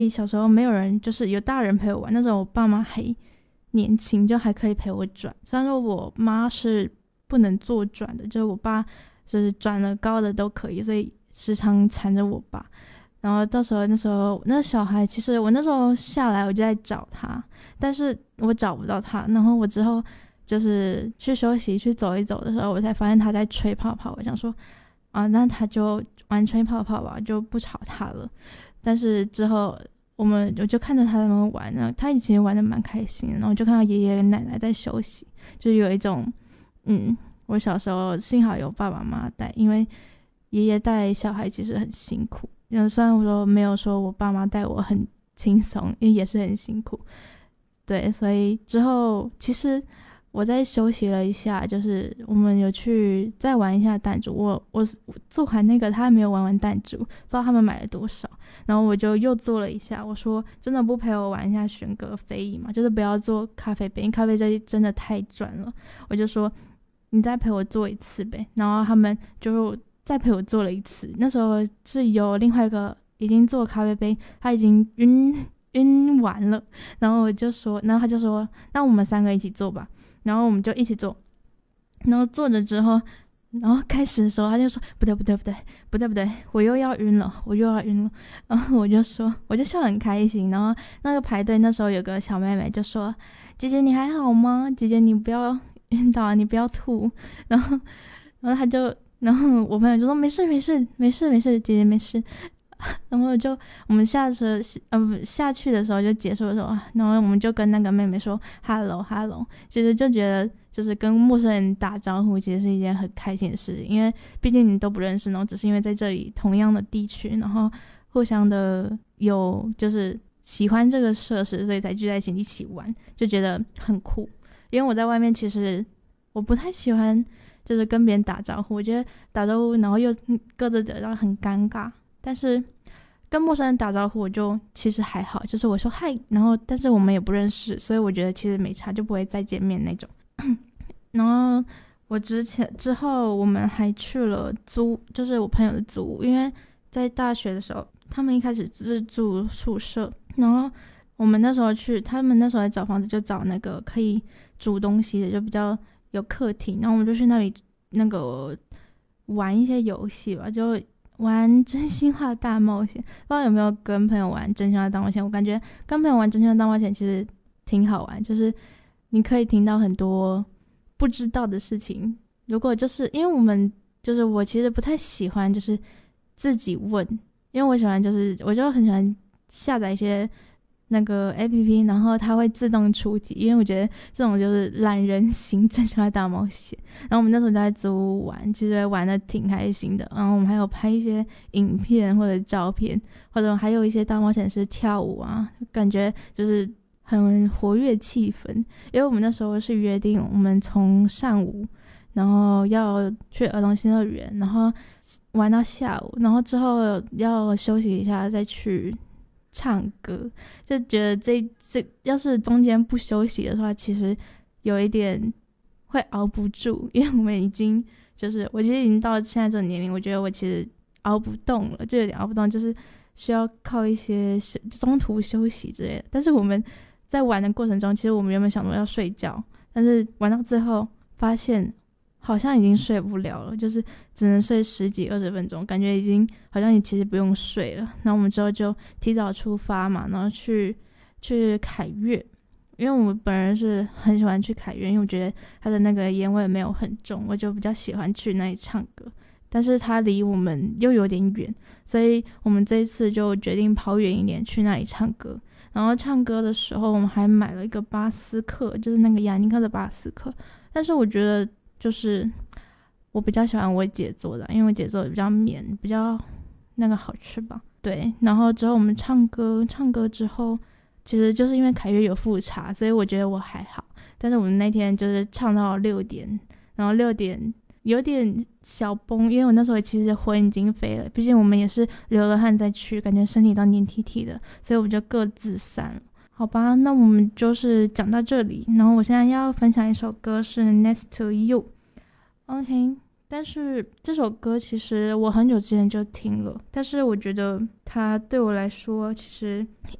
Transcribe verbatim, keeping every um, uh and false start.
小时候没有人，就是有大人陪我玩，那时候我爸妈还年轻，就还可以陪我转。虽然说我妈是不能做转的，就是我爸就是转了高的都可以，所以时常缠着我爸。然后到时候那时候那小孩，其实我那时候下来我就在找他，但是我找不到他。然后我之后就是去休息去走一走的时候，我才发现他在吹泡泡。我想说啊，那他就玩吹泡泡吧，就不吵他了。但是之后我们我就看着他们玩，然后他以前玩的蛮开心的，然后就看到爷爷跟奶奶在休息，就有一种嗯，我小时候幸好有爸爸妈妈带，因为爷爷带小孩其实很辛苦。虽然我说没有说我爸妈带我很轻松，因为也是很辛苦。对，所以之后其实我在休息了一下，就是我们有去再玩一下弹珠。我我做完那个，他还没有玩完弹珠，不知道他们买了多少。然后我就又做了一下，我说真的不陪我玩一下旋格飞翼嘛，就是不要做咖啡杯，因为咖啡杯真的太转了。我就说你再陪我做一次呗。然后他们就再陪我做了一次。那时候是有另外一个已经做咖啡杯，他已经晕晕完了。然后我就说，然后他就说那我们三个一起做吧。然后我们就一起做，然后做着之后，然后开始的时候他就说不对不对不对不对不对，我又要晕了，我又要晕了。然后我就说，我就笑得很开心。然后那个排队那时候有个小妹妹就说，姐姐你还好吗？姐姐你不要晕倒啊，你不要吐。然后然后他就然后我朋友就说没事没事没事没事，姐姐没事。然后就我们下车呃不下去的时候就结束的时候，然后我们就跟那个妹妹说 hello hello。 其实就觉得就是跟陌生人打招呼其实是一件很开心的事情，因为毕竟你都不认识，然后只是因为在这里同样的地区，然后互相的有就是喜欢这个设施，所以才聚在一起一起玩，就觉得很酷。因为我在外面其实我不太喜欢就是跟别人打招呼，我觉得打招呼然后又各自得到很尴尬。但是跟陌生人打招呼我就其实还好，就是我说嗨，然后但是我们也不认识，所以我觉得其实没差，就不会再见面那种。然后我之前之后我们还去了租，就是我朋友的租屋，因为在大学的时候他们一开始是住宿舍，然后我们那时候去，他们那时候在找房子，就找那个可以煮东西的，就比较有客厅，然后我们就去那里那个玩一些游戏吧，就玩真心话大冒险。不知道有没有跟朋友玩真心话大冒险？我感觉跟朋友玩真心话大冒险其实挺好玩，就是你可以听到很多不知道的事情。如果就是因为我们就是我其实不太喜欢就是自己问，因为我喜欢就是我就很喜欢下载一些那个 A P P， 然后它会自动出题，因为我觉得这种就是懒人型真心话大冒险。然后我们那时候就在租屋玩，其实玩的挺开心的。然后我们还有拍一些影片或者照片，或者还有一些大冒险是跳舞啊，感觉就是很活跃气氛。因为我们那时候是约定我们从上午然后要去儿童新乐园，然后玩到下午，然后之后要休息一下再去唱歌。就觉得这这要是中间不休息的话，其实有一点会熬不住，因为我们已经就是我其实已经到现在这个年龄，我觉得我其实熬不动了，就有点熬不动，就是需要靠一些中途休息之类的。但是我们在玩的过程中，其实我们原本想说要睡觉，但是玩到最后发现好像已经睡不了了，就是只能睡十几二十分钟，感觉已经好像你其实不用睡了。然后我们之后就提早出发嘛，然后去去凯悦，因为我们本人是很喜欢去凯悦，因为我觉得它的那个烟味没有很重，我就比较喜欢去那里唱歌。但是它离我们又有点远，所以我们这一次就决定跑远一点去那里唱歌。然后唱歌的时候我们还买了一个巴斯克，就是那个雅尼克的巴斯克。但是我觉得就是我比较喜欢我姐做的，因为我姐做的比较绵，比较那个好吃吧。对，然后之后我们唱歌唱歌之后，其实就是因为凯悦有副茶，所以我觉得我还好。但是我们那天就是唱到六点，然后六点有点小崩，因为我那时候其实魂已经飞了，毕竟我们也是流了汗再去，感觉身体都黏踢踢的，所以我们就各自散了。好吧，那我们就是讲到这里，然后我现在要分享一首歌是 Next to You。 OK， 但是这首歌其实我很久之前就听了，但是我觉得它对我来说其实